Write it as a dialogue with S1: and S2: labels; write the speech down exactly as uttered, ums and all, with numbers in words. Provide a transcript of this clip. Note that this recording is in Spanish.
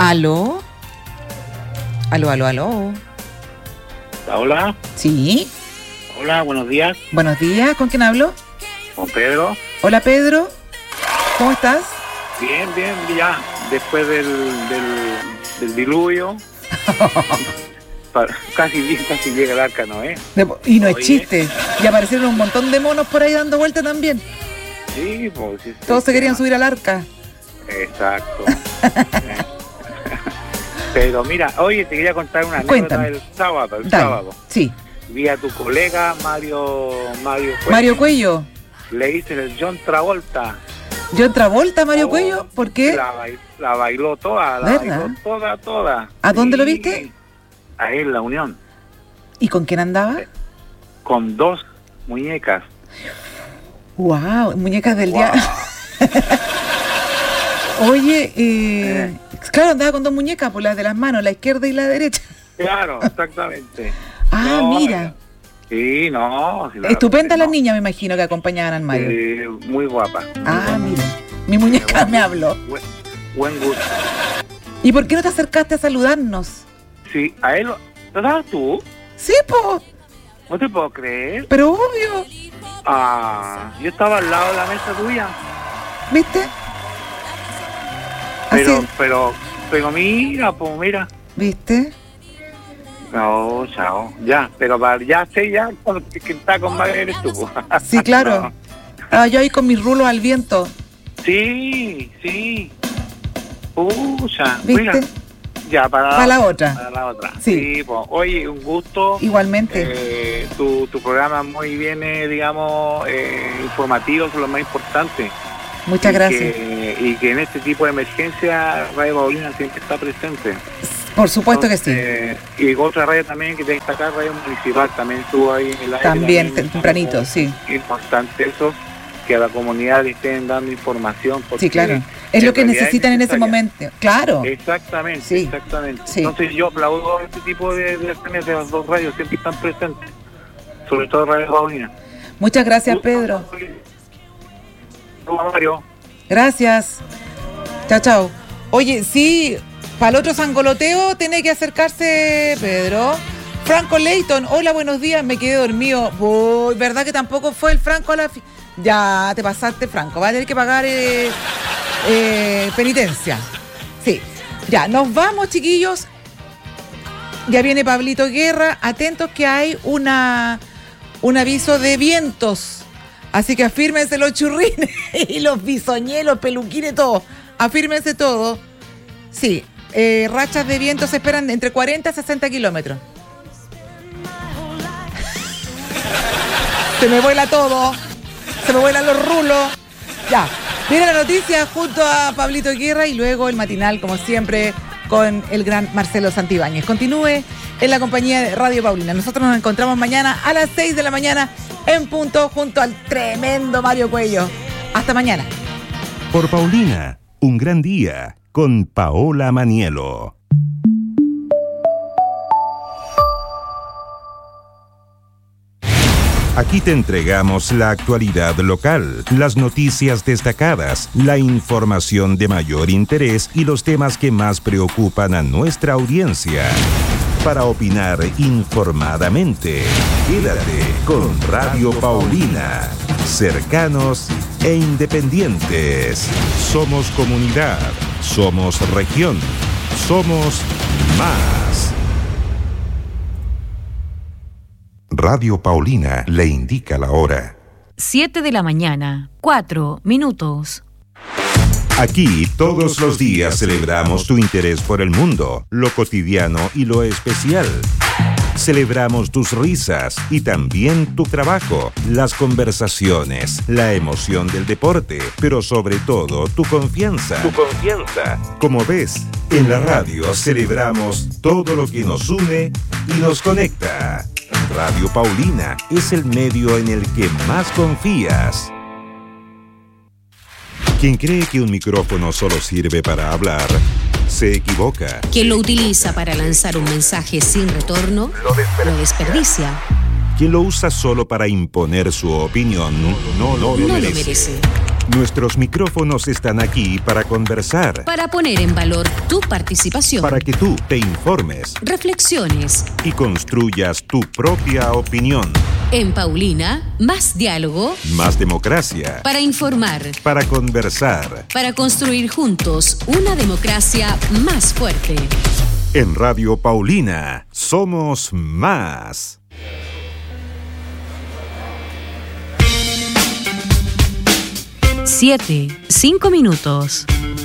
S1: ¿Aló? ¿Aló, aló, aló?
S2: Hola.
S1: Sí.
S2: Hola, buenos días.
S1: Buenos días, ¿con quién hablo?
S2: Con Pedro.
S1: Hola, Pedro. ¿Cómo estás?
S2: Bien, bien, ya. Después del, del, del diluvio. casi, casi llega el arca, ¿no? ¿Eh?
S1: Y no
S2: Oye.
S1: es chiste. Y aparecieron un montón de monos por ahí dando vuelta también.
S2: Sí, pues. Sí,
S1: Todos
S2: sí,
S1: se querían
S2: sí.
S1: subir al arca.
S2: Exacto. Pero mira, oye, te quería contar una anécdota
S1: Cuéntame.
S2: del sábado. El
S1: Dale.
S2: sábado.
S1: Sí.
S2: Vi a tu colega Mario Mario Cuello.
S1: Mario Cuello.
S2: Le dicen el John Travolta.
S1: ¿John Travolta, Mario
S2: Oh,
S1: Cuello? ¿Por qué?
S2: La, bail- la bailó toda, la
S1: ¿Verdad?
S2: bailó toda, toda.
S1: ¿A dónde lo
S2: Sí.
S1: viste?
S2: Ahí en la Unión.
S1: ¿Y con quién andaba?
S2: Con dos muñecas.
S1: Wow, muñecas del
S2: Wow.
S1: día. Oye, eh,
S2: Eh.
S1: claro, andaba con dos muñecas, por las de las manos, la izquierda y la derecha.
S2: Claro, exactamente.
S1: Ah,
S2: No,
S1: mira.
S2: Sí, no. sí, la
S1: Estupenda
S2: verdad
S1: la
S2: que
S1: niña, me imagino, que acompañaban al
S2: no.
S1: Mario.
S2: Eh, muy guapa. muy
S1: Ah,
S2: guapa.
S1: mira. Mi muñeca me habló.
S2: Buen, buen gusto.
S1: ¿Y por qué no te acercaste a saludarnos?
S2: Sí, a él. ¿Lo dabas tú?
S1: Sí, po,
S2: No te puedo creer.
S1: pero obvio.
S2: Ah, yo estaba al lado de la mesa tuya.
S1: ¿Viste?
S2: Pero,
S1: Así,
S2: pero, pero mira, pues mira.
S1: ¿viste?
S2: No, chao. Ya, pero para, ya sé ya cuando que que está con Mario eres tú. Pues.
S1: Sí, claro.
S2: No.
S1: Ah, yo ahí con mis rulos al viento.
S2: Sí, sí. Pucha,
S1: ¿Viste?
S2: mira. Ya, para,
S1: Para la otra.
S2: Para la otra.
S1: Sí.
S2: Sí, pues, oye, un gusto.
S1: Igualmente.
S2: Eh, tu, tu programa muy bien, eh, digamos, eh, informativo, es lo más importante.
S1: Muchas
S2: Y
S1: gracias.
S2: Que, y que en este tipo de emergencia Radio Paulina siempre está presente.
S1: Por supuesto que sí.
S2: Entonces, y otra radio también que te destacar, Radio Municipal, también estuvo ahí en el aire.
S1: También,
S2: también,
S1: tempranito, sí.
S2: Importante eso, que a la comunidad le estén dando información. Porque
S1: Sí, claro. Es lo que
S2: realidad
S1: necesitan
S2: es
S1: en ese
S2: necesaria.
S1: momento. Claro.
S2: Exactamente,
S1: Sí.
S2: exactamente.
S1: Sí.
S2: Entonces yo aplaudo este tipo de, de acciones de las dos radios, siempre están presentes, sobre todo Radio Paulina.
S1: Muchas gracias, Pedro.
S2: Mario.
S1: Gracias. Chao, chao. Oye, sí, para el otro sangoloteo tiene que acercarse Pedro. Franco Leighton, hola, buenos días, me quedé dormido. Uy, ¿verdad que tampoco fue el Franco a la... Fi- ya, te pasaste, Franco, va a tener que pagar eh, eh, penitencia. Sí, ya, nos vamos, chiquillos. Ya viene Pablito Guerra, atentos que hay una un aviso de vientos. Así que afírmense los churrines y los bisoñés, los peluquines, todo. Afírmense todo. Sí, eh, rachas de viento se esperan entre cuarenta y sesenta kilómetros. Se me vuela todo. Se me vuelan los rulos. Ya, viene la noticia junto a Pablito Guerra y luego el matinal, como siempre, con el gran Marcelo Santibáñez. Continúe en la compañía de Radio Paulina. Nosotros nos encontramos mañana a las seis de la mañana en punto junto al tremendo Mario Cuello. Hasta mañana.
S3: Por Paulina, un gran día con Paola Manielo. Aquí te entregamos la actualidad local, las noticias destacadas, la información de mayor interés y los temas que más preocupan a nuestra audiencia. Para opinar informadamente, quédate con Radio Paulina. Cercanos e independientes. Somos comunidad, somos región, somos más. Radio Paulina le indica la hora.
S4: siete de la mañana, cuatro minutos.
S3: Aquí todos los días celebramos tu interés por el mundo, lo cotidiano y lo especial. Celebramos tus risas y también tu trabajo, las conversaciones, la emoción del deporte, pero sobre todo tu confianza. Tu confianza. Como ves, en la radio celebramos todo lo que nos une y nos conecta. Radio Paulina es el medio en el que más confías. Quien cree que un micrófono solo sirve para hablar, se equivoca.
S5: Quien lo utiliza para lanzar un mensaje sin retorno, lo desperdicia. Lo desperdicia.
S3: Quien lo usa solo para imponer su opinión, no lo
S5: No
S3: merece.
S5: lo merece.
S3: Nuestros micrófonos están aquí para conversar,
S5: Para poner en valor tu participación,
S3: para que tú te informes
S5: reflexiones.
S3: y construyas tu propia opinión.
S5: En Paulina, más diálogo
S3: Más democracia,
S5: para informar,
S3: para conversar.
S5: para construir juntos una democracia más fuerte.
S3: En Radio Paulina, somos más.
S4: Siete, cinco minutos.